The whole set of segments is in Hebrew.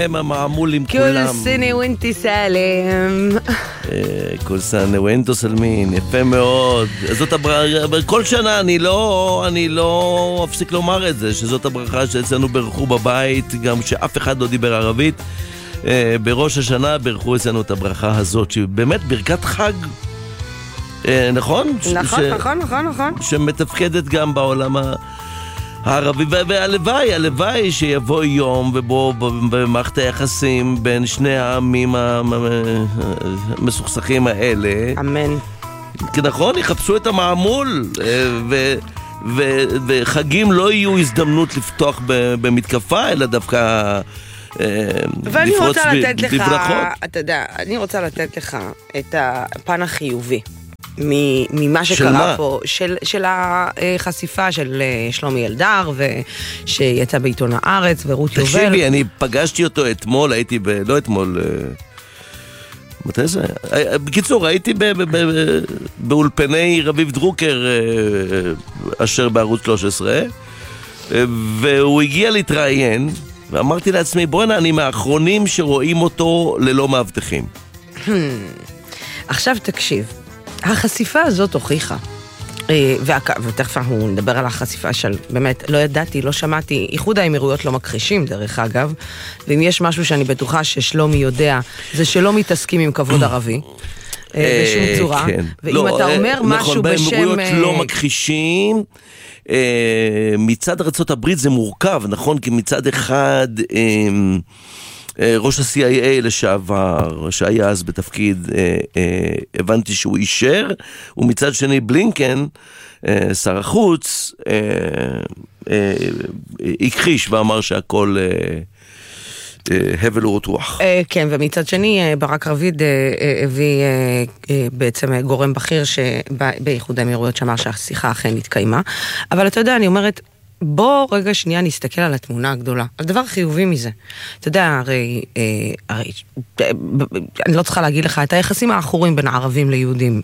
הם המעמול עם כולם. כל סנה ונטי סלם. כל סנה ונטו סלמין, יפה מאוד. זאת הברכה, כל שנה אני לא אפסיק לומר את זה, שזאת הברכה שאצלנו ברכו בבית, גם שאף אחד לא דיבר ערבית. בראש השנה ברכו אצלנו את הברכה הזאת, שבאמת ברכת חג, נכון? נכון. שמתפקדת גם בעולם הערבי, והלוואי שיבוא יום ובו במערכת היחסים בין שני העמים המסוכסכים האלה, אמן, נכון, יחפשו את המעמול, וחגים לא יהיו הזדמנות לפתוח במתקפה, אלא דווקא ואני רוצה לתת לך, בברכות. אתה יודע, אני רוצה לתת לך את הפן החיובי ממה שקרה פה, של החשיפה של שלומי אלדר, שיצא בעיתון הארץ, ורות יובל. תקשיבי, אני פגשתי אותו אתמול, הייתי לא אתמול, מתי זה? בקיצור, הייתי באולפני רביב דרוקר, אשר בערוץ 13, והוא הגיע להתראיין, ואמרתי לעצמי, בוא'נה, אני מהאחרונים שרואים אותו ללא מאבטחים. עכשיו תקשיב, החשיפה הזאת הוכיחה, ותכף אנחנו נדבר על החשיפה של, באמת, לא ידעתי, לא שמעתי, איחוד האמירויות לא מכחישים דרך אגב, ואם יש משהו שאני בטוחה ששלומי יודע, זה שלא מתעסקים עם כבוד ערבי, בשום צורה, ואם אתה אומר משהו בשם... נכון, באמירויות לא מכחישים, מצד ארצות הברית זה מורכב, נכון? כי מצד אחד ראש ה-CIA לשעבר, שהיה אז בתפקיד, הבנתי שהוא אישר, ומצד שני בלינקן, שר החוץ, הכחיש ואמר שהכל הבל ורוח. כן, ומצד שני ברק רביד הביא בעצם גורם בכיר שבאיחוד האמירויות שאמר שהשיחה אכן התקיימה, אבל אתה יודע, אני אומרת, בוא רגע שנייה נסתכל על התמונה הגדולה, על דבר חיובי מזה. אתה יודע, הרי אני לא צריכה להגיד לך, את היחסים האחורים בין הערבים ליהודים,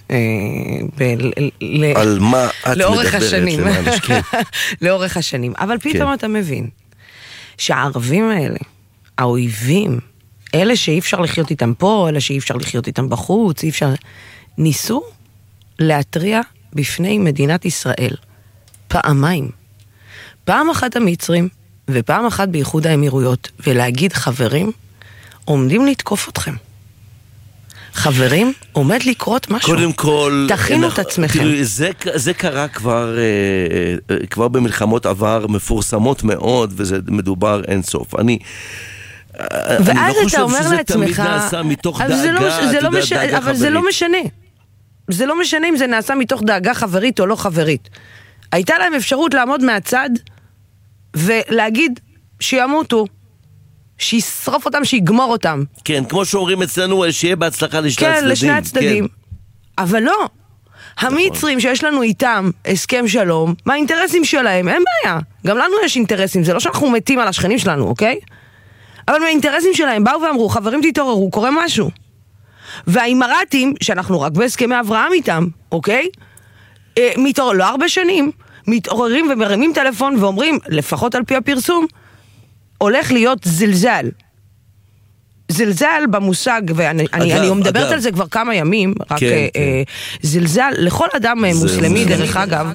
על מה את לאורך מדברת? השנים. לאורך השנים. אבל פתאום אתה מבין שהערבים האלה, האויבים, אלה שאי אפשר לחיות איתם פה, אלה שאי אפשר לחיות איתם בחוץ, אי אפשר... ניסו להטריע בפני מדינת ישראל פעמיים. פעם אחת המצרים, ופעם אחת באיחוד האמירויות, ולהגיד, חברים, עומדים לתקוף אתכם. חברים, עומד לקרות משהו. קודם כל... תכינו את עצמכם. זה קרה כבר במלחמות עבר מפורסמות מאוד, וזה מדובר אין סוף. ואז אתה אומר לעצמך... אני לא חושב שזה תמיד נעשה מתוך דאגה. אבל זה לא משנה. זה לא משנה אם זה נעשה מתוך דאגה חברית או לא חברית. הייתה להם אפשרות לעמוד מהצד ולהגיד שימותו, שישרוף אותם, שיגמור אותם. כן, כמו שאומרים אצלנו, שיהיה בהצלחה לשני הצדדים. כן, לשני הצדדים. אבל לא. המצרים שיש לנו איתם הסכם שלום, מה האינטרסים שלהם? אין בעיה. גם לנו יש אינטרסים, זה לא שאנחנו מתים על השכנים שלנו, אוקיי? אבל מהאינטרסים שלהם באו ואמרו, חברים תתעוררו, קורה משהו. והאימרתים, שאנחנו רק בהסכמי אברהם איתם, אוקיי? לא הרבה שנים, מתעוררים ומרימים טלפון ואומרים, לפחות על פי הפרסום, הולך להיות זלזל. זלזל במושג, ואני מדברת על זה כבר כמה ימים, רק זלזל לכל אדם מוסלמי, דרך אגב,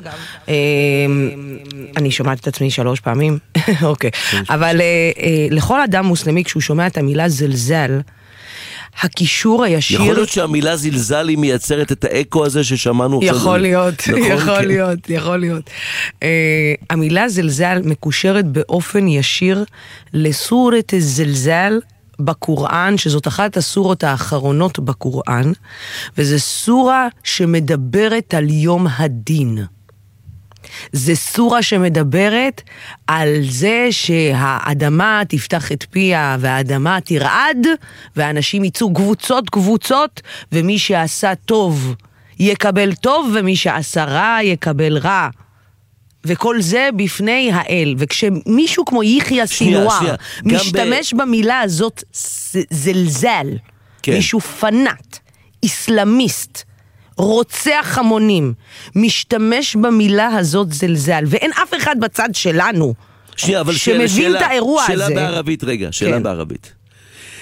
אני שומעת את עצמי 3 פעמים, אוקיי, אבל לכל אדם מוסלמי, כשהוא שומע את המילה זלזל, הקישור הישיר... יכול להיות שהמילה זלזל היא מייצרת את האקו הזה ששמענו... יכול להיות. המילה זלזל מקושרת באופן ישיר לסורת זלזל בקוראן, שזאת אחת הסורות האחרונות בקוראן, וזו סורה שמדברת על יום הדין. זה סורה שמדברת על זה שהאדמה תפתח את פיה והאדמה תרעד ואנשים יצאו קבוצות ומי שעשה טוב יקבל טוב ומי שעשה רע יקבל רע, וכל זה בפני האל. וכשמישהו כמו יחיא סינואר משתמש במילה הזאת זלזל, מישהו פנאט, איסלאמיסט, רוצח המונים, משתמש במילה הזאת זלזל, ואין אף אחד בצד שלנו שמבין את האירוע הזה. שאלה בערבית רגע, שאלה בערבית.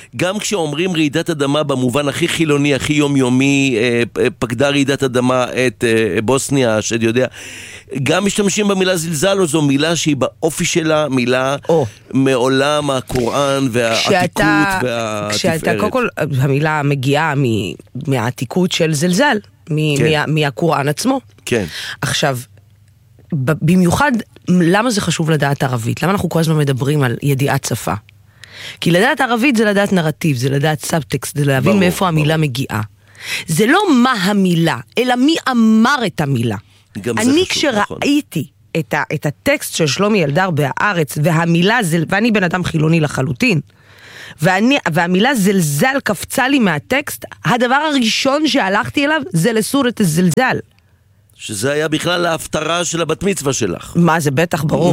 גם כשאומרים רעידת אדמה במובן הכי חילוני, הכי יומיומי, פקדה רעידת אדמה את בוסניה, שאני יודע, גם משתמשים במילה זלזל, או זו מילה שהיא באופי שלה, מילה מעולם הקוראן והעתיקות והתפארת. כשאתה, קודם כל, המילה מגיעה מהעתיקות של זלזל, מהקוראן עצמו. כן. עכשיו, במיוחד, למה זה חשוב לדעת ערבית? למה אנחנו כל הזמן מדברים על ידיעת שפה? כי לדעת ערבית זה לדעת נרטיב, זה לדעת סאבטקסט, זה להבין מאיפה המילה מגיעה. זה לא מה המילה, אלא מי אמר את המילה. אני כשראיתי את הטקסט של שלומי אלדר בהארץ, והמילה, ואני בן אדם חילוני לחלוטין, והמילה זלזל קפצה לי מהטקסט, הדבר הראשון שהלכתי אליו זה לסורת הזלזל. שזה היה בכלל ההפטרה של הבת מצווה שלך. מה זה? בטח, ברור.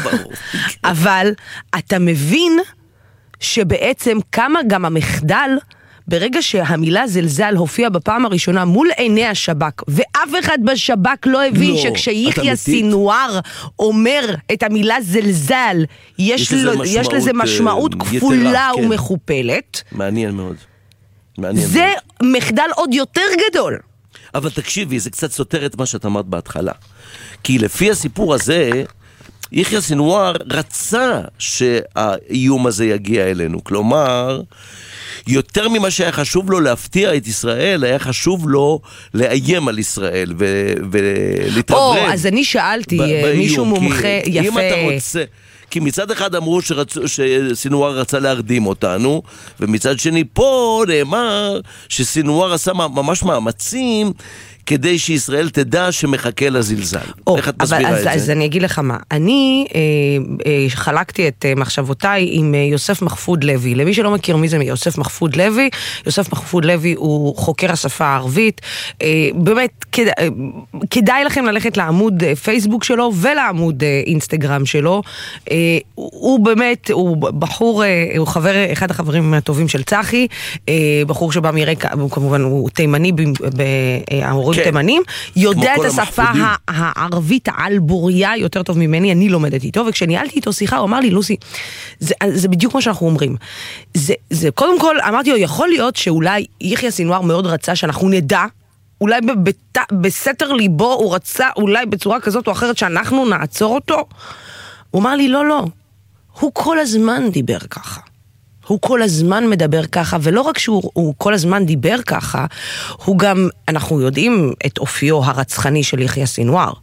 אבל אתה מבין שבעצם כמה גם המחדל, ברגע שהמילה זלזל הופיע בפעם הראשונה מול עיני השב"כ, ואף אחד בשב"כ לא הבין שכשיחיא סינואר אומר את המילה זלזל, יש לזה משמעות כפולה ומכופלת. מעניין מאוד. זה מחדל עוד יותר גדול. אבל תקשיבי, זה קצת סותר את מה שאת אמרת בהתחלה. כי לפי הסיפור הזה, יחיא סינואר רצה שהאיום הזה יגיע אלינו. כלומר, יותר ממה שהיה חשוב לו להפתיע את ישראל, היה חשוב לו לאיים על ישראל ולהתרברב. אז אני שאלתי מישהו מומחה יפה. אם אתה רוצה... כי מצד אחד אמרו שסינואר רצה להרדים אותנו, ומצד שני פה נאמר שסינואר עשה ממש מאמצים כדי שישראל תדע שמחכה לזלזל. איך את מסבירה את זה? אז אני אגיד לך מה, אני חלקתי את מחשבותיי עם יוסף מחפוד לוי. למי שלא מכיר מי זה יוסף מחפוד לוי, יוסף מחפוד לוי הוא חוקר השפה הערבית, באמת כדאי לכם ללכת לעמוד פייסבוק שלו ולעמוד אינסטגרם שלו. הוא באמת, הוא בחור, הוא אחד החברים הטובים של צחי, בחור שבא מרקע, כמובן הוא תימני ההורים תימנים, יודע את השפה הערבית העלבוריה יותר טוב ממני, אני לומדת איתו, וכשניהלתי איתו שיחה, הוא אמר לי, לוסי, זה בדיוק מה שאנחנו אומרים. זה קודם כל, אמרתי לו, יכול להיות שאולי יחיא סינואר מאוד רצה שאנחנו נדע, אולי בסתר ליבו הוא רצה, אולי בצורה כזאת או אחרת שאנחנו נעצור אותו. הוא אמר לי, לא, הוא כל הזמן דיבר ככה. הוא כל הזמן מדבר ככה, ולא רק שהוא כל הזמן דיבר ככה, הוא גם, אנחנו יודעים את אופיו הרצחני של יחיא סינואר.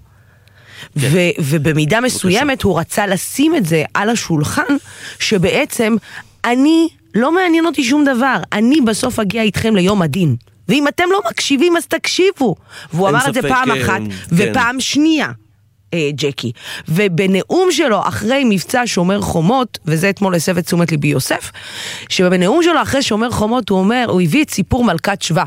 ובמידה מסוימת הוא רצה לשים את זה על השולחן, שבעצם אני, לא מעניין אותי שום דבר, אני בסוף אגיע איתכם ליום הדין. ואם אתם לא מקשיבים, אז תקשיבו. והוא אמר את זה פעם אחת, ופעם שנייה. ג'קי, ובנאום שלו אחרי מבצע שומר חומות, וזה אתמול הסב את תשומת ליבי יוסף, שבנאום שלו אחרי שומר חומות הוא אומר, הוא הביא את סיפור מלכת שבא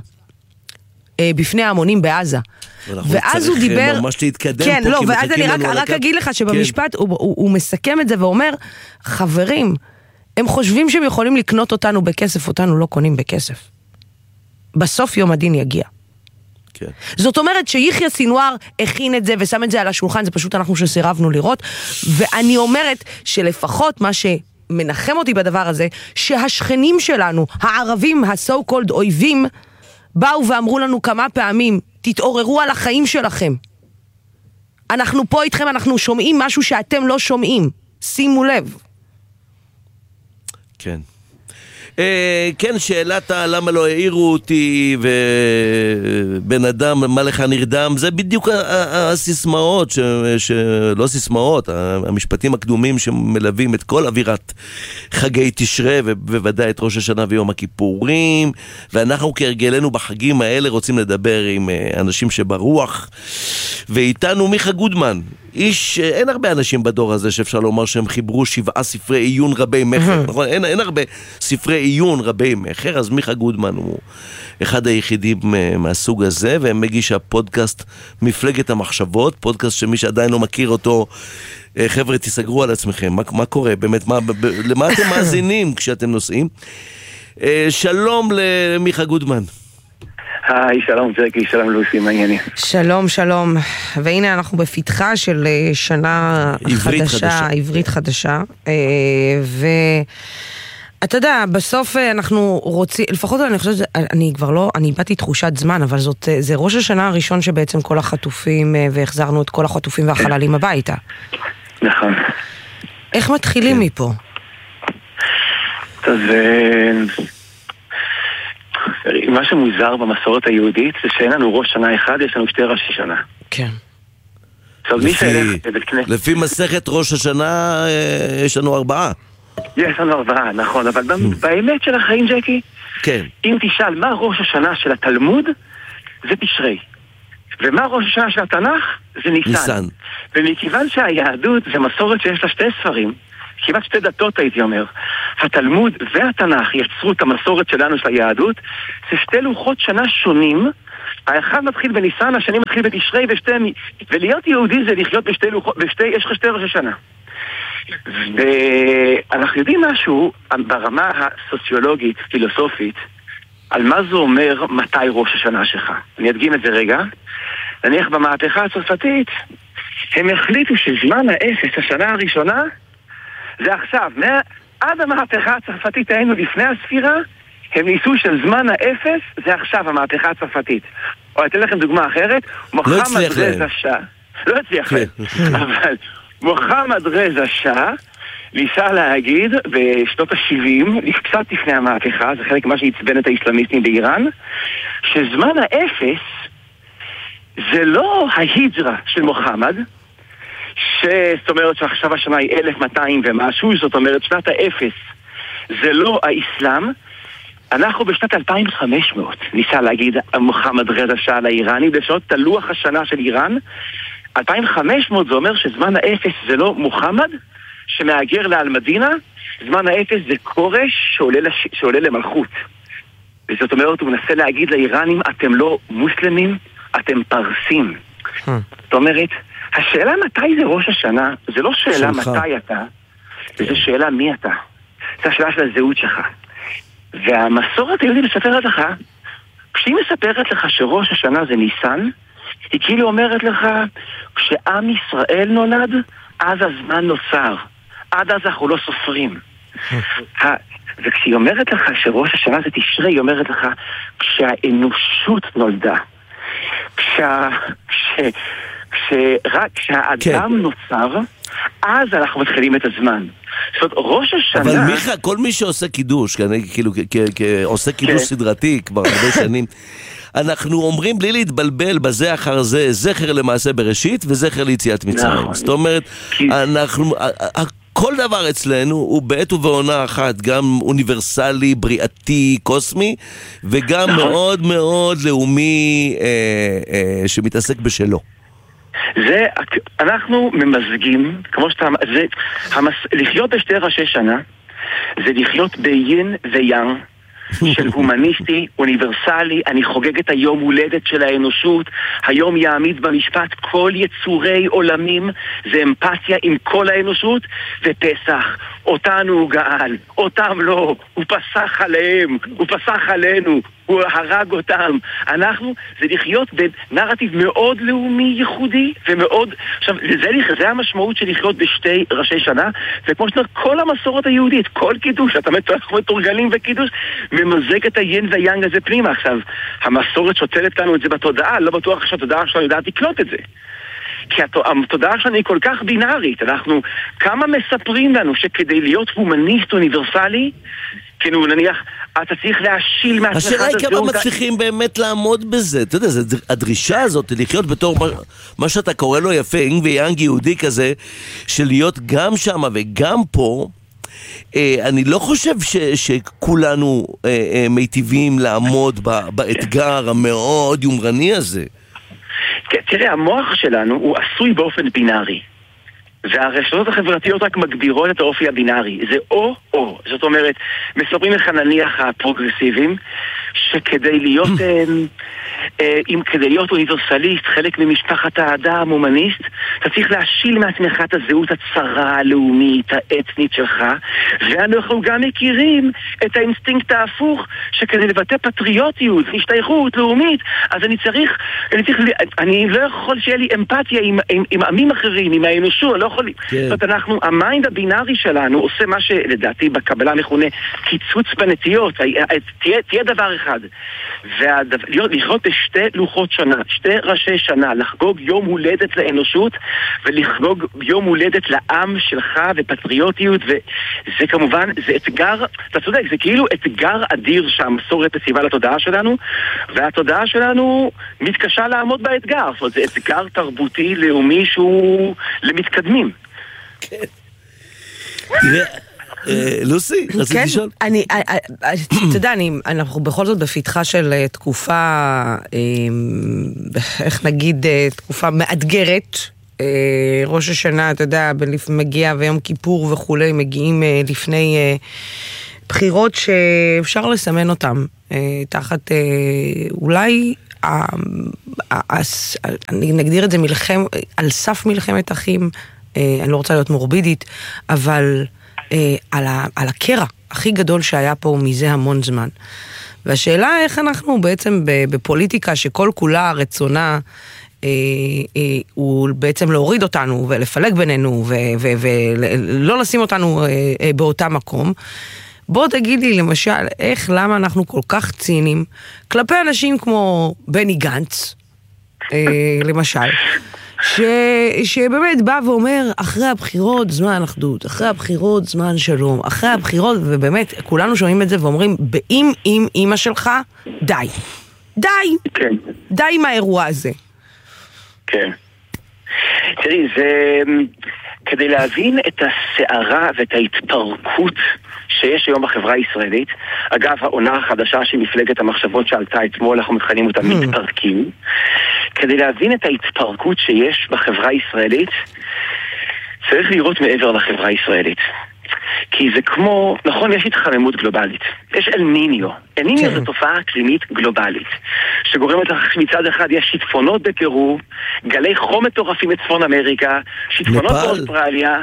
בפני ההמונים בעזה, ואז הוא דיבר ממש להתקדם כן, לא, ואז אני רק אגיד לך שבמשפט הוא מסכם את זה ואומר, חברים, הם חושבים שהם יכולים לקנות אותנו בכסף, אותנו לא קונים בכסף, בסוף יום הדין יגיע. זאת אומרת שיחיא סינואר הכין את זה ושם את זה על השולחן, זה פשוט אנחנו שסירבנו לראות, ואני אומרת שלפחות מה שמנחם אותי בדבר הזה, שהשכנים שלנו, הערבים, ה-so called אויבים, באו ואמרו לנו כמה פעמים, תתעוררו על החיים שלכם. אנחנו פה איתכם, אנחנו שומעים משהו שאתם לא שומעים. שימו לב. כן. כן, שאלת למה לא העירו אותי ובן אדם, מה לך נרדם, זה בדיוק הסיסמאות, לא סיסמאות, המשפטים הקדומים שמלווים את כל אווירת חגי תשרה ובוודאי את ראש השנה ויום הכיפורים, ואנחנו כהרגלנו בחגים האלה רוצים לדבר עם אנשים שברוח, ואיתנו מיכה גודמן, אין הרבה אנשים בדור הזה שאפשר לומר שהם חיברו 7 ספרי עיון רבי מחר, נכון? אין הרבה ספרי עיון רבי מחר, אז מיכה גודמן הוא אחד היחידים מהסוג הזה, והם מגיש הפודקאסט מפלגת המחשבות, פודקאסט שמי שעדיין לא מכיר אותו, חבר'ה תסגרו על עצמכם, מה קורה? באמת, למה אתם מאזינים כשאתם נוסעים? שלום למיכה גודמן. היי, שלום ג'קי, שלום לוסי, מה העניינים? שלום, שלום. והנה אנחנו בפתחה של שנה חדשה, עברית חדשה. אתה יודע, בסוף אנחנו רוצים, לפחות אני חושבת, אני כבר לא, אני איבדתי תחושת זמן, אבל זה ראש השנה הראשון שבעצם כל החטופים, והחזרנו את כל החטופים והחללים הביתה. נכון. איך מתחילים מפה? אז מה שמוזר במסורת היהודית זה שאין לנו ראש שנה אחד, יש לנו 2 ראשי שנה. כן. לפי מסכת ראש השנה יש לנו 4. יש לנו 4, נכון, אבל באמת של החיים, ג'קי, כן. אם תשאל מה ראש השנה של התלמוד, זה תשרי. ומה ראש השנה של התנ"ך, זה ניסן. ומכיוון שהיהדות זה מסורת שיש לה 2 ספרים, כמעט 2 דתות הייתי אומר, התלמוד והתנ"ך יצרו את המסורת שלנו של היהדות, זה 2 לוחות שנה שונים, האחד מתחיל בניסן, השני מתחיל בתשרי, ולהיות יהודי זה לחיות יש לך 2 ראשי שנה. ואנחנו יודעים משהו ברמה הסוציולוגית, פילוסופית, על מה זה אומר מתי ראש השנה שלך. אני אדגים את זה רגע. נניח במהפכה הצרפתית, הם החליטו שזמן האפס, השנה הראשונה, זה עכשיו. עד המהפכה הצרפתית היינו לפני הספירה, הם ניסו של זמן האפס, זה עכשיו המהפכה הצרפתית. או אתן לכם דוגמה אחרת, מוחמד רזה שאה. לא הצליח להם. אבל מוחמד רזה שאה ניסה להגיד בשנות ה-70, קצת לפני המהפכה, זה חלק מה שעצבן את האסלאמיסטים באיראן, שזמן האפס זה לא ההיג'רה של מוחמד, זאת אומרת שעכשיו השנה היא 1200 ומשהו, זאת אומרת שנת האפס זה לא האסלאם, אנחנו בשנת 2500 ניסה להגיד מוחמד רזה שאה לאיראני, לשנות את לוח השנה של איראן. 2500 זה אומר שזמן האפס זה לא מוחמד שמאגר לאל-מדינה, זמן האפס זה קורש שעולה למלכות. וזאת אומרת, הוא מנסה להגיד לאיראנים, אתם לא מוסלמים, אתם פרסים. זאת אומרת, השאלה מתי זה ראש השנה, זה לא שאלה מתי אתה, זה שאלה מי אתה. זה השאלה של הזהות שלך. והמסורת היהודית מספרת לך, כשהיא מספרת לך שראש השנה זה ניסן, היא כאילו אומרת לך, כשעם ישראל נולד, אז הזמן נוצר. עד אז אנחנו לא סופרים. וכשהיא אומרת לך שראש השנה זה תשרי, היא אומרת לך, כשהאנושות נולדה, כשהאדם נוצר, אז אנחנו מתחילים את הזמן. זאת אומרת, ראש השנה... אבל מיכה, כל מי שעושה קידוש, כאילו, עושה קידוש סדרתי כבר הרבה שנים, אנחנו אומרים בלי להתבלבל בזה אחר זה, זכר למעשה בראשית וזכר ליציאת מצרים. זאת אומרת, אנחנו... כל דבר אצלנו הוא בעת ובעונה אחת, גם אוניברסלי, בריאתי, קוסמי, וגם מאוד מאוד לאומי שמתעסק בשלו. זה, אנחנו ממזגים, כמו שאתה, לחיות בשתי ראשי שנה, זה לחיות ביין ויאן, של הומניסטי, אוניברסלי. אני חוגג את היום הולדת של האנושות, היום יעמיד במשפט כל יצורי עולמים, זה אמפתיה עם כל האנושות, ופסח, אותנו הוא גאל, אותם לא, הוא פסח עליהם, הוא פסח עלינו, הוא הרג אותם. אנחנו, זה לחיות בנרטיב מאוד לאומי ייחודי, ומאוד, עכשיו, זה המשמעות של לחיות בשתי ראשי שנה, וכמו שאתה, כל המסורת היהודית, כל קידוש, אתה מתורגלים וקידוש, ממזג את היין והיאנג הזה פנימה. עכשיו, המסורת שוצלת לנו את זה בתודעה, לא בטוח שהתודעה שלנו יודעת לקלוט את זה. כי התודעה שלנו היא כל כך בינארית. אנחנו, כמה מספרים לנו שכדי להיות הומניסט אוניברסלי, כאילו נניח, אתה צריך להשיל מעצמך... השאלה היא כמה מצליחים באמת לעמוד בזה. אתה יודע, הדרישה הזאת לחיות בתור מה שאתה קורא לו יפה, אינג ויאנג יהודי כזה, של להיות גם שם וגם פה, אני לא חושב שכולנו מיטיבים לעמוד באתגר המאוד יומרני הזה. תראה, המוח שלנו הוא עשוי באופן בינארי, והרשתות החברתיות רק מגבירות את האופי הבינארי. זה או. זאת אומרת, מספרים לך נניח הפרוגרסיביים, שכדי להיות אם כדי להיות אוניברסליסט, חלק ממשפחת האדם, הומניסט, אתה צריך להשיל מעצמך את הזהות הצרה, הלאומית, האתנית שלך, ואנחנו גם מכירים את האינסטינקט ההפוך, שכדי לבטא פטריוטיות, השתייכות לאומית, אז אני לא יכול שיהיה לי אמפתיה עם עמים אחרים, עם האנושות, לא יכול... זאת אומרת, המיינד הבינארי שלנו עושה מה שלדעתי בקבלה מכונה קיצוץ בנטיות, תהיה דבר אחד, לחיות בשתי לוחות שנה, שתי ראשי שנה, לחגוג יום הולדת לאנושות ולחגוג יום הולדת לעם שלך ופטריוטיות, וזה כמובן, זה אתגר, אתה צודק, זה כאילו אתגר אדיר שהמסורת מציבה לתודעה שלנו, והתודעה שלנו מתקשה לעמוד באתגר. זאת אומרת, זה אתגר תרבותי לאומי שהוא למתקדמים. כן. תראה, לוסי, רציתי לשאול. אתה יודע, אנחנו בכל זאת בפתחה של תקופה, איך נגיד, תקופה מאתגרת. ראש השנה, אתה יודע, מגיע ויום כיפור וכולי, מגיעים לפני בחירות שאפשר לסמן אותם תחת אולי נגדיר את זה על סף מלחמת אחים. אני לא רוצה להיות מורבידית, אבל על הקרע הכי גדול שהיה פה מזה המון זמן. והשאלה איך אנחנו בעצם בפוליטיקה שכל כולה רצונה הוא בעצם להוריד אותנו ולפלג בינינו ולא לשים אותנו באותה מקום. בוא תגיד לי למשל, למה אנחנו כל כך ציניים כלפי אנשים כמו בני גנץ, למשל, שבאמת בא ואומר, אחרי הבחירות זמן אחדות, אחרי הבחירות זמן שלום, אחרי הבחירות, ובאמת כולנו שומעים את זה ואומרים, אם אמא שלך, די. כן. די עם האירוע הזה. כן. תראי, זה... כדי להבין את הסערה ואת ההתפרקות שיש היום בחברה הישראלית, אגב, העונה החדשה של מפלגת המחשבות שעלתה אתמול, אנחנו מתכנים אותה מתפרקים, כדי להבין את ההתפרקות שיש בחברה הישראלית, צריך לראות מעבר לחברה הישראלית. כי זה כמו, נכון, יש התחממות גלובלית. יש אל ניניו. אל ניניו זו תופעה אקלימית גלובלית, שגורמת לך מצד אחד יש שיטפונות בקירוב, גלי חום מטורפים בצפון אמריקה, שיטפונות באוסטרליה,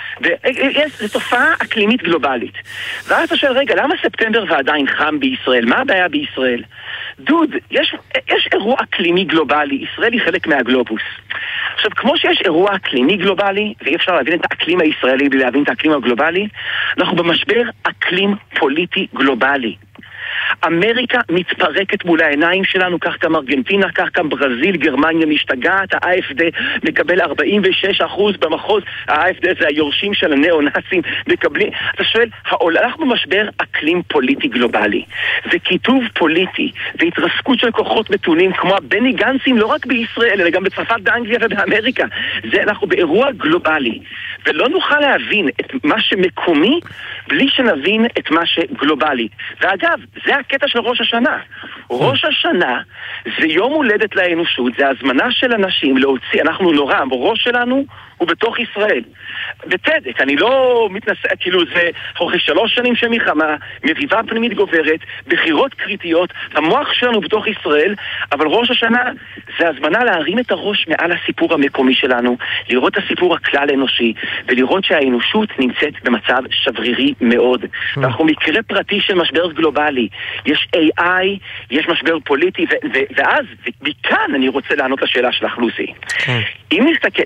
זו תופעה אקלימית גלובלית. ואז אתה שואל, רגע, למה ספטמבר ועדיין חם בישראל? מה הבעיה בישראל? דוד, יש אירוע אקלימי גלובלי, ישראל היא חלק מהגלובוס. עכשיו, כמו שיש אירוע אקלימי גלובלי, ואי אפשר להבין את האקלים הישראלי בלי להבין את האקלים הגלובלי, אנחנו במשבר אקלים פוליטי גלובלי. אמריקה מתפרקת מול העיניים שלנו, כך גם ארגנטינה, כך גם ברזיל, גרמניה משתגעת, ה-AFD מקבל 46% במחוז, ה-AFD זה היורשים של הנאו-נאצים, מקבלים, אתה שואל, אנחנו במשבר אקלים פוליטי גלובלי, וכיתוב פוליטי, והתרסקות של כוחות מתונים, כמו הבני גנצים, לא רק בישראל, אלא גם בצרפת, באנגליה ובאמריקה, זה אנחנו באירוע גלובלי, ולא נוכל להבין את מה שמקומי, בלי שנבין את מה שגלובלי. ואגב, זה הקטע של ראש השנה. ראש השנה זה יום הולדת לאנושות, זה הזמנה של אנשים להוציא, אנחנו נורא, הראש שלנו הוא בתוך ישראל. בצדק, אני לא מתנסה, כאילו זה אחרי 3 שנים של מלחמה, מריבה פנימית גוברת, בחירות קריטיות, המוח שלנו בתוך ישראל, אבל ראש השנה זה הזמנה להרים את הראש מעל הסיפור המקומי שלנו, לראות את הסיפור הכלל אנושי, ולראות שהאנושות נמצאת במצב שברירי מאוד. ואנחנו מקרה פרטי של משבר גלובלי. יש AI, יש משבר פוליטי, ואז, מכאן אני רוצה לענות לשאלה שלך, לוסי. אם נסתכל,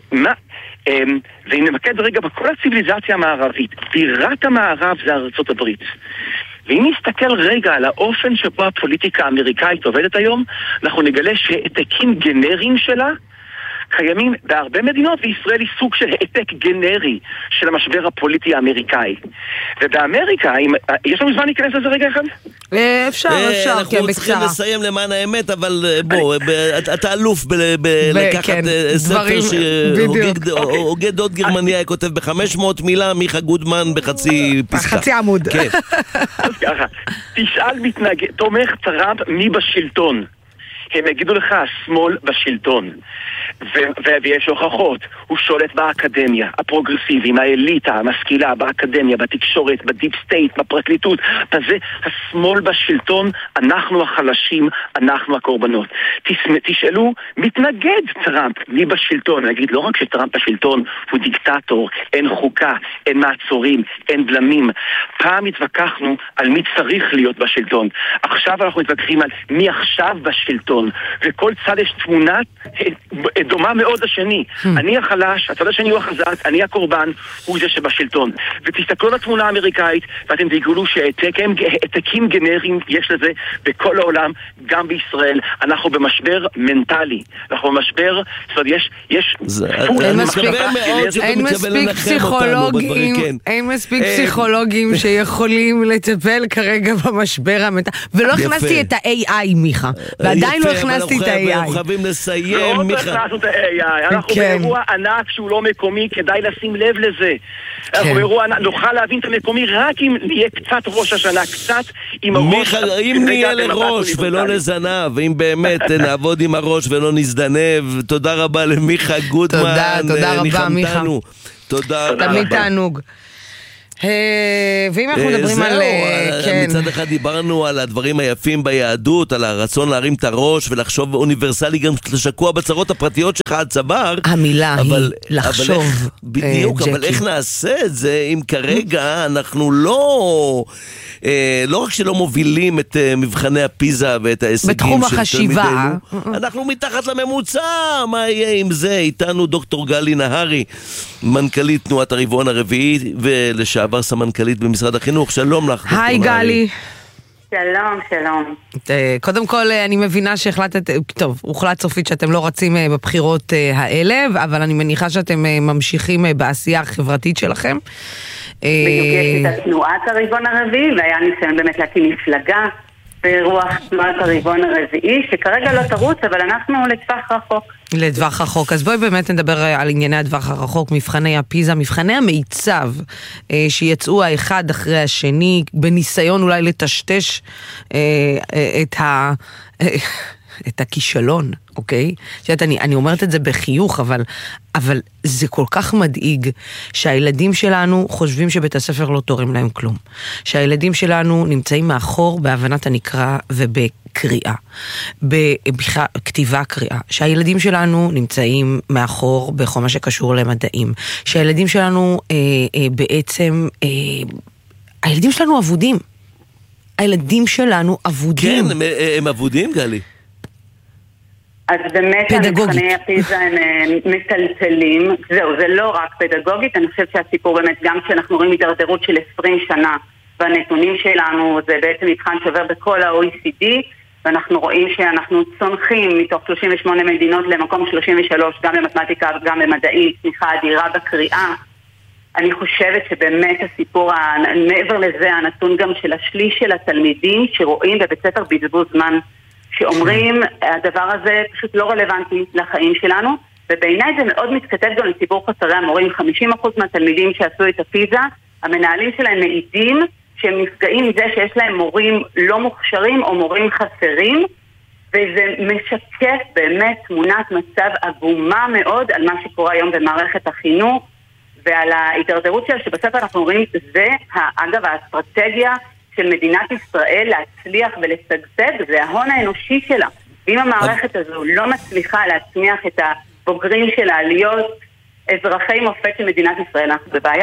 ואם נמקד רגע בכל הציביליזציה המערבית, בירת המערב זה ארצות הברית. ואם נסתכל רגע על האופן שבו הפוליטיקה האמריקאית עובדת היום, אנחנו נגלה שהעתקים גנריים שלה קיימים בהרבה מדינות, וישראל היא סוג של העתק גנרי של המשבר הפוליטי האמריקאי. ובאמריקה, יש לנו זמן להיכנס לזה רגע אחד? אפשר, אנחנו צריכים לסיים למען האמת, אבל בוא, אתה אלוף בלקחת ספר שהוגד עוד גרמניה כותב ב-500 מילה, מיכה גודמן בחצי פסקה. חצי עמוד. אז ככה, תשאל תומך טראמפ מי בשלטון. הם יגידו לך, השמאל בשלטון. ויש הוכחות, הוא שולט באקדמיה, הפרוגרסיבים, האליטה, המשכילה, באקדמיה, בתקשורת, בדיפ סטייט, בפרקליטות. זה השמאל בשלטון, אנחנו החלשים, אנחנו הקורבנות. תשאלו, מתנגד טראמפ, מי בשלטון? נגיד, לא רק שטראמפ בשלטון הוא דיקטטור, אין חוקה, אין מעצורים, אין בלמים. פעם התווכחנו על מי צריך להיות בשלטון. עכשיו אנחנו מתווכחים על מי עכשיו בשלטון. וכל צד יש תמונה דומה מאוד לשני. אני החלש, הצד השני הוא החזק, אני הקורבן, הוא זה שבשלטון. ותסתכלו לתמונה האמריקאית, ואתם תגלו שהעתקים גנריים יש לזה בכל העולם, גם בישראל. אנחנו במשבר מנטלי. אנחנו במשבר, זאת אומרת, יש... אין מספיק פסיכולוגים שיכולים לטפל כרגע במשבר המנטלי. ולא הכנסתי את ה-AI, מיכה. ועדיין לא הכנסתי את ה-AI. אנחנו חייבים לסיים, מיכה. אנחנו באירוע ענק שהוא לא מקומי, כדאי לשים לב לזה. אנחנו באירוע ענק, נוכל להבין את המקומי רק אם נהיה קצת ראש השנה, קצת עם הראש. מיכה, אם נהיה לראש ולא לזנב, אם באמת נעבוד עם הראש ולא נזדנב, תודה רבה למיכה גודמן. תודה רבה מיכה. תודה רבה. תמיד תענוג. ואם אנחנו מדברים על... מצד אחד דיברנו על הדברים היפים ביהדות, על הרצון להרים את הראש ולחשוב אוניברסלי, גם שקוע בצרות הפרטיות שלך עד צוואר. המילה היא לחשוב. בדיוק, אבל איך נעשה את זה אם כרגע אנחנו לא רק שלא מובילים את מבחני הפיזה ואת ההישגים בתחום החשיבה, אנחנו מתחת לממוצע. מה יהיה עם זה? איתנו דוקטור גלי נהרי, מנכ"לית תנועת הרבעון הרביעי ולשעבר סמנכ"לית במשרד החינוך. שלום לך. היי גלי. שלום, שלום. קודם כל אני מבינה שהחלטת, טוב, הוחלט סופית שאתם לא רצים בבחירות האלה, אבל אני מניחה שאתם ממשיכים בעשייה החברתית שלכם. בדיוק יש את תנועת הרבעון הרביעי, והיה ניסיון באמת להקים מפלגה ברוח תנועת הרבעון הרביעי, שכרגע לא תרוץ, אבל אנחנו לטווח רחוק. לטווח רחוק. אז בואי באמת נדבר על ענייני הטווח הרחוק, מבחני הפיזה, מבחני המיצב, שיצאו האחד אחרי השני, בניסיון אולי לטשטש את הכישלון, אוקיי? שאת, אני אומרת את זה בחיוך, אבל זה כל כך מדאיג שהילדים שלנו חושבים שבית הספר לא תורם להם כלום. שהילדים שלנו נמצאים מאחור בהבנת הנקרא ובקריאה. בכתיבה קריאה. שהילדים שלנו נמצאים מאחור בכל מה שקשור למדעים. שהילדים שלנו בעצם, הילדים שלנו אבודים. הילדים שלנו אבודים. כן, הם אבודים, גלי. אז באמת המבחני הפיזה הם מטלטלים. זהו, זה לא רק פדגוגית, אני חושבת שהסיפור באמת, גם כשאנחנו רואים הידרדרות של 20 שנה בנתונים שלנו, זה בעצם מבחן שעובר בכל ה-OECD, ואנחנו רואים שאנחנו צונחים מתוך 38 מדינות למקום 33, גם במתמטיקה וגם במדעים, צמיחה אדירה בקריאה. אני חושבת שבאמת הסיפור, מעבר לזה, הנתון גם של השליש של התלמידים שרואים בבית ספר בזבוז זמן, שאומרים, הדבר הזה פשוט לא רלוונטי לחיים שלנו, ובעיניי זה מאוד מתכתב גם לציבור חסרי המורים. 50% מהתלמידים שעשו את הפיזה, המנהלים שלהם מעידים שהם נפגעים מזה שיש להם מורים לא מוכשרים או מורים חסרים, וזה משקף באמת תמונת מצב עגומה מאוד על מה שקורה היום במערכת החינוך, ועל ההידרדרות שלה, שבספר אנחנו רואים, זה, אגב, האסטרטגיה של מדינת ישראל להצליח ולשגשג, זה ההון האנושי שלה. ואם המערכת הזו לא מצליחה להצמיח את הבוגרים שלה להיות אזרחי מופת של מדינת ישראל, אנחנו בבעיה.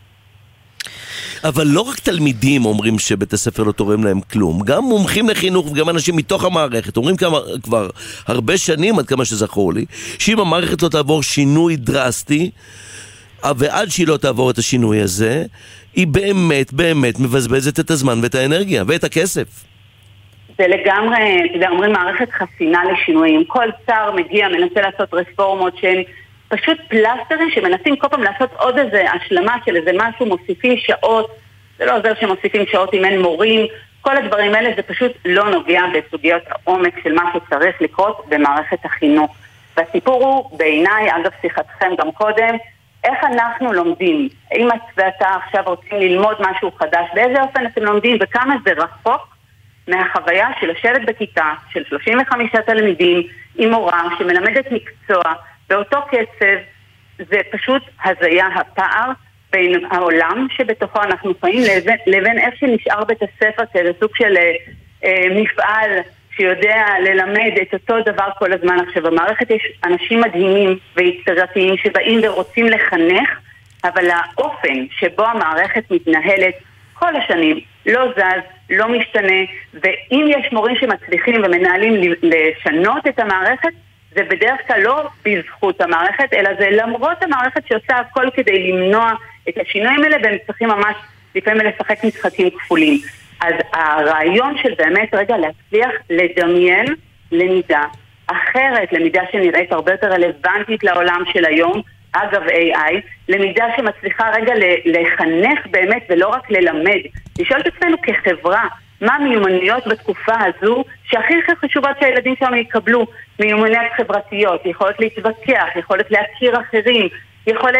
אבל לא רק תלמידים אומרים שבית הספר לא תורם להם כלום, גם מומחים לחינוך וגם אנשים מתוך המערכת אומרים כבר הרבה שנים, עד כמה שזכור לי, שאם המערכת לא תעבור שינוי דרסטי, ועד שהיא לא תעבור את השינוי הזה, היא באמת מבזבזת את הזמן ואת האנרגיה ואת הכסף. זה לגמרי, אומרים מערכת חסינה לשינויים. כל שר מגיע, מנסה לעשות רפורמות שהן פשוט פלסטרים שמנסים כל פעם לעשות עוד איזה השלמה של איזה משהו, מוסיפים שעות, זה לא עוזר שמוסיפים שעות אם אין מורים, כל הדברים האלה זה פשוט לא נוגע בסוגיות העומק של מה שצריך לקרות במערכת החינוך. והסיפור הוא בעיניי, אגב שיחתכם גם קודם, איך אנחנו לומדים? אם את ואתה עכשיו רוצים ללמוד משהו חדש, באיזה אופן אתם לומדים וכמה זה רחוק מהחוויה של לשבת בכיתה של 35 תלמידים עם מורה שמלמדת מקצוע באותו קצב. זה פשוט הזיה, הפער בין העולם שבתוכו אנחנו חיים לבין איך שנשאר בית הספר כזה סוג של מפעל שיודע ללמד את אותו דבר כל הזמן. עכשיו במערכת יש אנשים מדהימים ויצירתיים שבאים ורוצים לחנך, אבל האופן שבו המערכת מתנהלת כל השנים לא זז, לא משתנה, ואם יש מורים שמצליחים ומנהלים לשנות את המערכת, זה בדרך כלל לא בזכות המערכת, אלא זה למרות המערכת שעושה הכל כדי למנוע את השינויים האלה, והם צריכים ממש לפעמים לשחק משחקים כפולים. אז הרעיון של באמת רגע להצליח לדמיין למידה אחרת, למידה שנראית הרבה יותר רלוונטית לעולם של היום, אגב AI, למידה שמצליחה רגע לחנך באמת ולא רק ללמד. לשאול את עצמנו כחברה, מה המיומנויות בתקופה הזו שהכי חשובות שהילדים שלנו יקבלו? מיומנויות חברתיות, יכולת להתווכח, יכולת להכיר אחרים, יכולת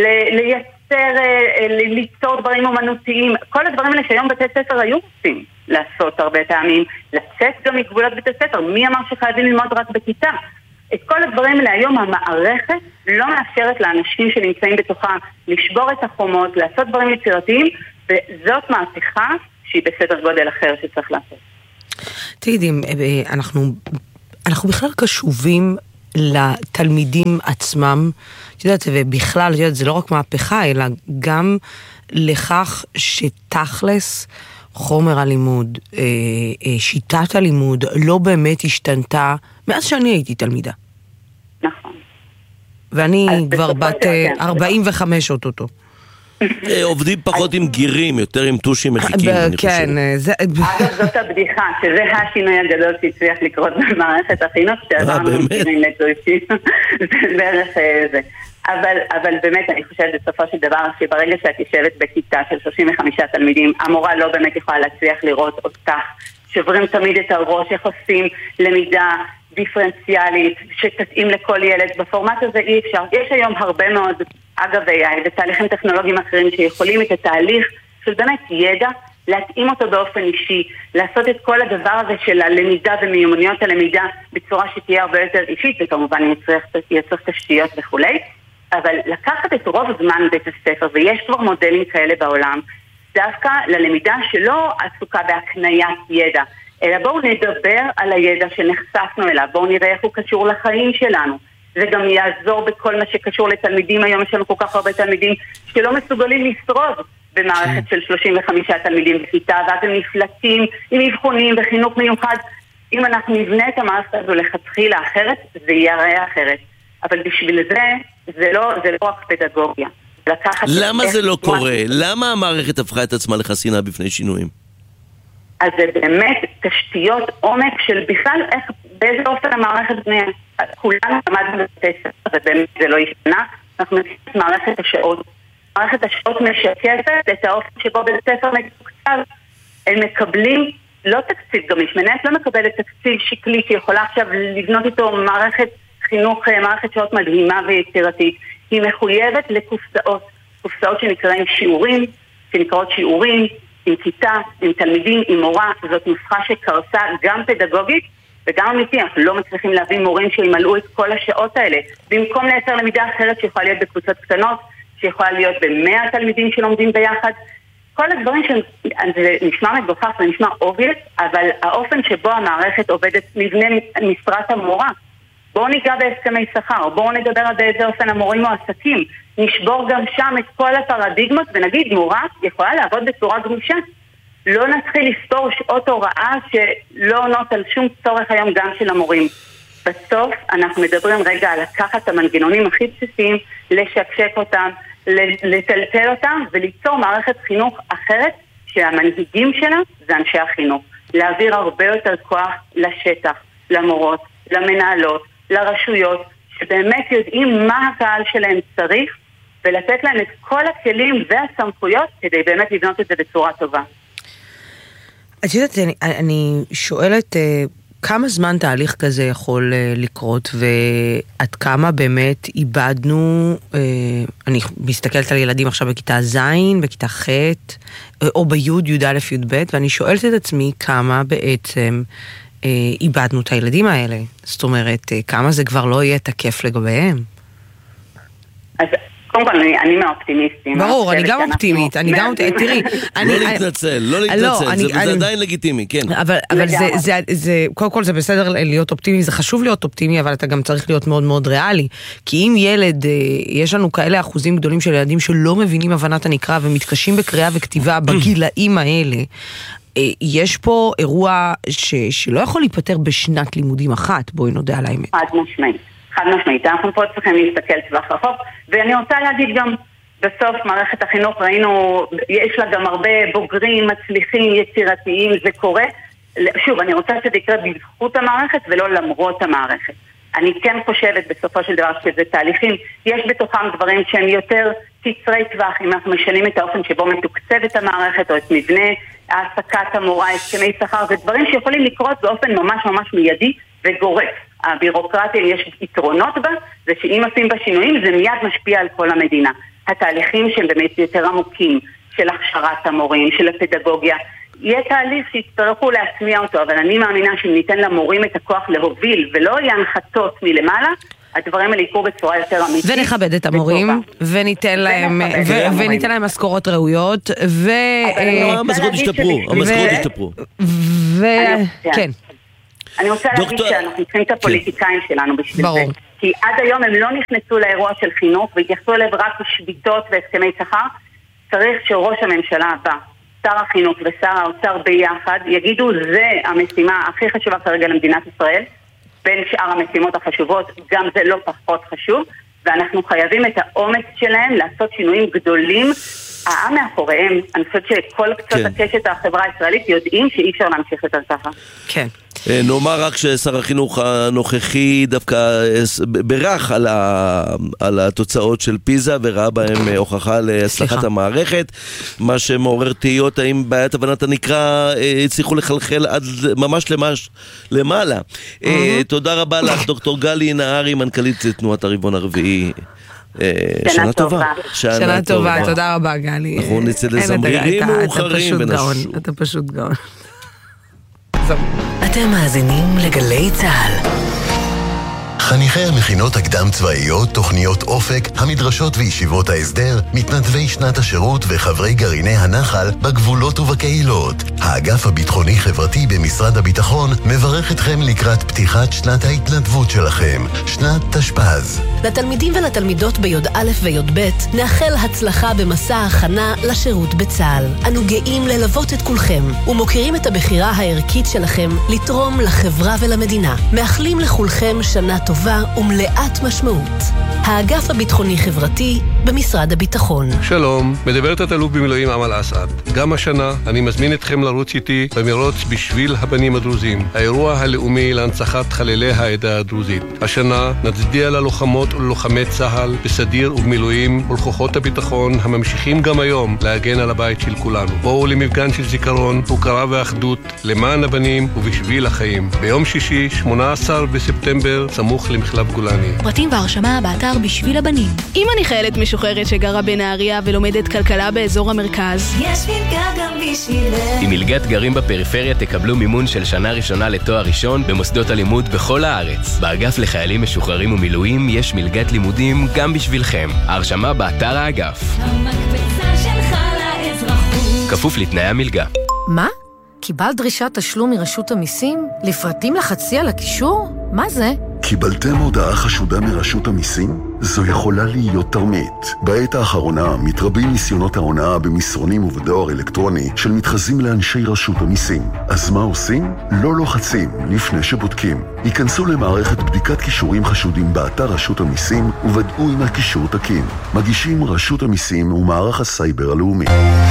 ליצור דברים אומנותיים, כל הדברים האלה שהיום בתי ספר היו רוצים לעשות הרבה פעמים, לצאת גם מגבולות בתי ספר. מי אמר שחייבים ללמוד רק בכיתה? את כל הדברים האלה היום המערכת לא מאפשרת לאנשים שנמצאים בתוכה לשבור את החומות, לעשות דברים יצירתיים, וזאת מהפכה שהיא בסדר גודל אחר שצריך לעשות. תגידי, אנחנו בכלל קשובים לתלמידים עצמם, את יודעת, ובכלל, את יודעת, זה לא רק מהפכה, אלא גם לכך שתכלס חומר הלימוד, שיטת הלימוד, לא באמת השתנתה מאז שאני הייתי תלמידה. נכון. ואני כבר בת 45 אותו. עובדים פחות עם גירים, יותר עם טושים מחיקים, אני חושב. כן, אגב, זאת הבדיחה, שזה השינוי הגדול שהצליח לקרות במערכת החינוך, שעברנו מגירים לטושים, זה בערך זה. אבל באמת אני חושבת בסופו של דבר שברגע שאת יושבת בכיתה של 35 תלמידים, המורה לא באמת יכולה להצליח לראות אותך. שוברים תמיד את הראש, איך עושים למידה דיפרנציאלית שתתאים לכל ילד. בפורמט הזה אי אפשר. יש היום הרבה מאוד, אגב AI ותהליכים טכנולוגיים אחרים שיכולים את התהליך של באמת ידע, להתאים אותו באופן אישי, לעשות את כל הדבר הזה של הלמידה ומיומנויות הלמידה בצורה שתהיה הרבה יותר אישית, וכמובן יצריך תשתיות וכולי. אבל לקחת את רוב הזמן בית הספר, ויש כבר מודלים כאלה בעולם, דווקא ללמידה שלא עסוקה בהקניית ידע, אלא בואו נדבר על הידע שנחשפנו אליו, בואו נראה איך הוא קשור לחיים שלנו. זה גם יעזור בכל מה שקשור לתלמידים. היום יש לנו כל כך הרבה תלמידים שלא מסוגלים לשרוד במערכת של 35 תלמידים בכיתה, ואז הם נפלטים עם אבחונים וחינוך מיוחד. אם אנחנו נבנה את המערכת הזו לכתחילה אחרת, זה יראה אחרת. אבל בשביל זה לא רק פדגוגיה. למה זה לא קורה? למה המערכת הפכה את עצמה לחסינה בפני שינויים? אז זה באמת תשתיות עומק של בכלל איך, באיזה אופן המערכת בניה. כולנו למדנו בבתי ספר, ובאמת זה לא ישנה. אנחנו מכירים את מערכת השעות. מערכת השעות משקפת את האופן שבו בית ספר מתוקצב. הם מקבלים לא תקציב גמיש. מנהלת לא מקבלת תקציב שקלי שיכולה עכשיו לבנות איתו מערכת חינוך, מערכת שעות מדהימה ויצירתית. היא מחויבת לקופסאות, קופסאות שנקראות שיעורים, עם כיתה, עם תלמידים, עם מורה. זאת נוסחה שקרסה גם פדגוגית וגם אמיתי. אנחנו לא מצליחים להביא מורים שימלאו את כל השעות האלה. במקום לייצר למידה אחרת שיכולה להיות בקבוצות קטנות, שיכולה להיות ב100 תלמידים שלומדים ביחד. כל הדברים שזה נשמע מגוחך ונשמע obvious, אבל האופן שבו המערכת עובדת מבנה משרת המורה. בואו ניגע בהסכמי שכר, בואו נדבר על באיזה אופן המורים מועסקים, נשבור גם שם את כל הפרדיגמות ונגיד מורה יכולה לעבוד בצורה גמישה. לא נתחיל לספור שעות הוראה שלא עונות על שום צורך היום גם של המורים. בסוף אנחנו מדברים רגע על לקחת את המנגנונים הכי בסיסיים, לשקשק אותם, לטלטל אותם וליצור מערכת חינוך אחרת שהמנהיגים שלה זה אנשי החינוך. להעביר הרבה יותר כוח לשטח, למורות, למנהלות, לרשויות, שבאמת יודעים מה הקהל שלהם צריך, ולתת להם את כל הכלים והסמכויות כדי באמת לבנות את זה בצורה טובה. את יודעת, אני שואלת כמה זמן תהליך כזה יכול לקרות, ועד כמה באמת איבדנו, אני מסתכלת על ילדים עכשיו בכיתה ז', בכיתה ח', או ביוד, י' א', י' ב', ואני שואלת את עצמי כמה בעצם איבדנו את הילדים האלה. זאת אומרת, כמה זה כבר לא יהיה תקף לגביהם. אז קודם כל, אני מהאופטימיסטים. ברור, אני גם אופטימית, תראי. לא להתנצל, זה עדיין לגיטימי, כן. אבל קודם כל זה בסדר להיות אופטימי, זה חשוב להיות אופטימי, אבל אתה גם צריך להיות מאוד מאוד ריאלי. כי אם ילד, יש לנו כאלה אחוזים גדולים של ילדים שלא מבינים הבנת הנקרא, ומתקשים בקריאה וכתיבה בגילאים האלה, יש פה אירוע שלא יכול להיפטר בשנת לימודים אחת, בואי נודה על האמת. חד משמעית, אנחנו פה צריכים להסתכל טווח רחוק, ואני רוצה להגיד גם, בסוף מערכת החינוך ראינו, יש לה גם הרבה בוגרים, מצליחים, יצירתיים, זה קורה. שוב, אני רוצה שזה יקרה בזכות המערכת ולא למרות המערכת. אני כן חושבת בסופו של דבר שזה תהליכים, יש בתוכם דברים שהם יותר קצרי טווח, אם אנחנו משנים את האופן שבו מתוקצבת המערכת, או את מבנה העסקת המורה, הסכמי שכר, זה דברים שיכולים לקרות באופן ממש ממש מיידי וגורף. הבירוקרטיה, יש יתרונות בה, זה שאם עושים בה שינויים, זה מיד משפיע על כל המדינה. התהליכים שהם באמת יותר עמוקים, של הכשרת המורים, של הפדגוגיה, יהיה תהליך שיצטרכו להטמיע אותו, אבל אני מאמינה שאם ניתן למורים את הכוח להוביל, ולא יהיה הנחתות מלמעלה, הדברים האלה יקרו בצורה יותר אמיתית. ונכבד את המורים, וניתן להם משכורות ראויות, המשכורות ישתפרו. כן. אני רוצה להגיד שאנחנו צריכים את הפוליטיקאים שלנו בשביל זה. כי עד היום הם לא נכנסו לאירוע של חינוך והתייחסו אליו רק בשביתות והסכמי שכר. צריך שראש הממשלה הבא, שר החינוך ושר האוצר ביחד, יגידו זה המשימה הכי חשובה כרגע למדינת ישראל, בין שאר המשימות החשובות, גם זה לא פחות חשוב, ואנחנו חייבים את האומץ שלהם לעשות שינויים גדולים. העם מאחוריהם, אני חושבת שכל קצות הקשת החברה הישראלית יודעים שאי אפשר להמשיך יותר ככה. כן. נאמר רק ששר החינוך הנוכחי דווקא ברח על התוצאות של פיזה וראה בהם הוכחה להצלחת המערכת, מה שמעורר תהיות האם בעיית הבנת הנקרא הצליחו לחלחל עד ממש למעלה. תודה רבה לך דוקטור גלי נהרי, מנכ"לית תנועת הרבעון הרביעי. שנה טובה. שנה טובה, תודה רבה גלי. אנחנו נצא לזמרירים מאוחרים. אתה פשוט גאון. אתם מאזינים לגלי צהל. חניכי המכינות הקדם צבאיות, תוכניות אופק, המדרשות וישיבות ההסדר, מתנדבי שנת השירות וחברי גרעיני הנחל בגבולות ובקהילות. האגף הביטחוני חברתי במשרד הביטחון מברך אתכם לקראת פתיחת שנת ההתנדבות שלכם, שנת תשפ"ז. לתלמידים ולתלמידות בי"א וי"ב נאחל הצלחה במסע ההכנה לשירות בצה"ל. אנו גאים ללוות את כולכם ומוקירים את הבחירה הערכית שלכם לתרום לחברה ולמדינה. מאחלים לכולכם שנה טובה ומלאת משמעות. האגף הביטחוני חברתי במשרד הביטחון. שלום, מדברת התלוף במילואים אמל אסעד. גם השנה אני מזמין אתכם לרוץ איתי במרוץ בשביל הבנים הדרוזים, האירוע הלאומי להנצחת חללי העדה הדרוזית. השנה נצדיע ללוחמות וללוחמי צה"ל בסדיר ובמילואים ולכוחות הביטחון הממשיכים גם היום להגן על הבית של כולנו. בואו למפגן של זיכרון, הוקרה ואחדות למען הבנים ובשביל החיים. ביום שישי, 18 בספטמבר, סמוך למחלף גולני. פרטים והרשמה באתר בשביל הבנים. אם אני חיילת משוחררת שגרה בנהריה ולומדת כלכלה באזור המרכז, יש מלגה גם בשבילך. עם מלגת גרים בפריפריה תקבלו מימון של שנה ראשונה לתואר ראשון במוסדות הלימוד בכל הארץ. באגף לחיילים משוחררים ומילואים יש מלגת לימודים גם בשבילכם. ההרשמה באתר האגף. המקפצה שלך לאזרחות. כפוף לתנאי המלגה. מה? קיבלת דרישת תשלום מרשות המיסים? לפרטים לחצי על הקישור? מה זה? קיבלתם הודעה חשודה מרשות המיסים? זו יכולה להיות תרמית. בעת האחרונה מתרבים ניסיונות ההונאה במסרונים ובדואר אלקטרוני של מתחזים לאנשי רשות המיסים. אז מה עושים? לא לוחצים לפני שבודקים. ייכנסו למערכת בדיקת קישורים חשודים באתר רשות המיסים וודאו אם הקישור תקין. מגישים רשות המיסים ומערך הסייבר הלאומי.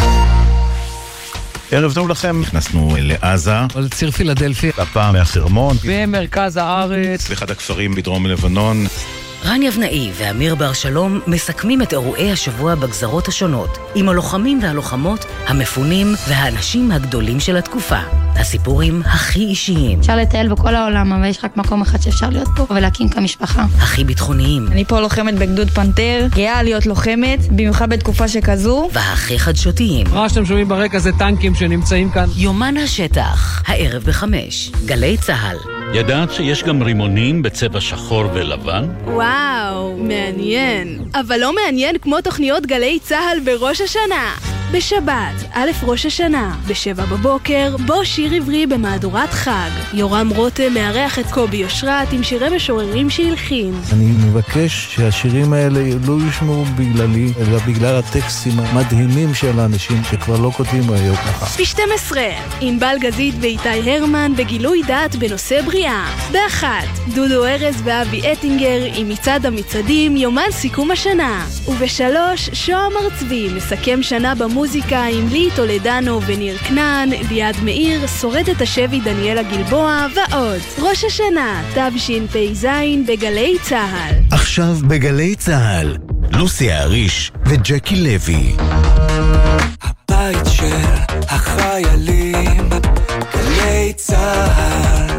ערב טוב לכם, נכנסנו לעזה, לציר פילדלפי, הפעם מהחרמון, במרכז הארץ, באחד הכפרים בדרום לבנון. רן יבנאי ואמיר בר שלום מסכמים את אירועי השבוע בגזרות השונות, עם הלוחמים והלוחמות, המפונים והאנשים הגדולים של התקופה. הסיפורים הכי אישיים. אפשר לטייל בכל העולם, אבל יש רק מקום אחד שאפשר להיות פה ולהקים כמשפחה. הכי ביטחוניים. אני פה לוחמת בגדוד פנתר, גאה להיות לוחמת, במיוחד בתקופה שכזו. והכי חדשותיים. מה שאתם שומעים ברקע זה טנקים שנמצאים כאן. יומן השטח, הערב ב5, גלי צהל. ידעת שיש גם רימונים בצבע שחור ולבן? וואו, מעניין. אבל לא מעניין כמו תוכניות גלי צהל בראש השנה. בשבת, א' ראש השנה, ב7 בבוקר, בו שיר עברי במהדורת חג. יורם רותם מארח את קובי יושרת עם שירי משוררים שהלחין. אני מבקש שהשירים האלה לא ישמעו בגללי, אלא בגלל הטקסטים המדהימים של האנשים שכבר לא כותבים היום ככה. ב12, ענבל גזית ואיתי הרמן בגילוי דעת בנושא בריאה. ב1, דודו ארז ואבי אטינגר עם מצעד המצעדים, יומן סיכום השנה. וב3, שוהם ארצבי מסכם שנה במוזיקה עם לי טולדנו וניר כנען, ליעד מאיר, שורדת השבי דניאלה גלבוע ועוד. ראש השנה, תשפ"ז בגלי צהל. עכשיו בגלי צהל, לוסי האריש וג'קי לוי. הבית של החיילים, גלי צהל.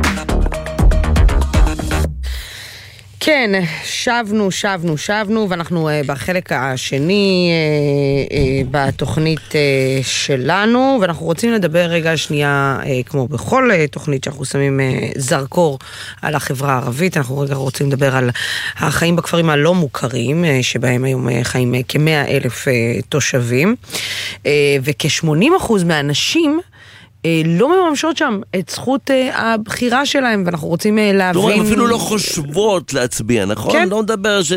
כן, שבנו, ואנחנו בחלק השני בתוכנית שלנו, ואנחנו רוצים לדבר רגע שנייה, כמו בכל תוכנית שאנחנו שמים זרקור על החברה הערבית, אנחנו רגע רוצים לדבר על החיים בכפרים הלא מוכרים, שבהם היום חיים כ100,000 תושבים, וכ80% מהאנשים לא מממשות שם את זכות הבחירה שלהם, ואנחנו רוצים להבין... אפילו לא חושבות להצביע, נכון? כן. לא מדבר